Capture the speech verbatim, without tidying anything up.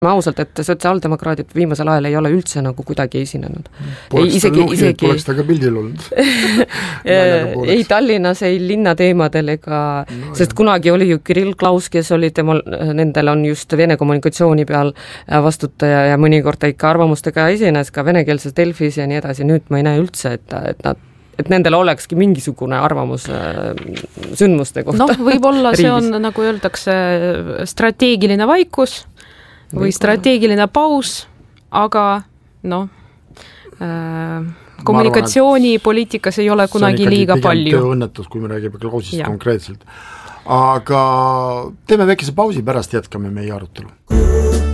ausalt, et sotsiaaldemokraadid viimasel ajal ei ole üldse nagu kuidagi esinenud. Poleks isegi, ta luhki, isegi... poleks ta ka pildil olnud. ei Tallinnas, ei linna teemadel ega, no, sest jah. Kunagi oli ju Kirill Klaus, kes oli temal, nendel on just Vene kommunikatsiooni peal vastutaja ja mõnikord ta ikka arvamustega esines ka venekeelses Delfis ja nii edasi, nüüd ma ei näe üldse, et, et nad et nendel olekski mingisugune arvamus sündmuste kohta. Noh, võib-olla see on, nagu öeldakse, strateegiline vaikus või võib strateegiline paus, aga noh, kommunikatsioonipoliitikas ei ole kunagi liiga palju. See on ikkagi tööõnnetus, kui me räägime Klausist ja. Konkreetselt. Aga teeme väikese pausi, pärast jätkame meie arutelu.